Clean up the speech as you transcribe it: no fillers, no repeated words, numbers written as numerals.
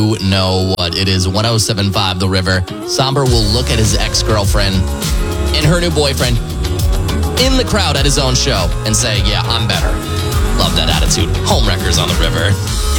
know what it is. 107.5 The River. Somber will look at his ex-girlfriend and her new boyfriend in the crowd at his own show and say, yeah, I'm better. Love that attitude. Homewreckers on The River.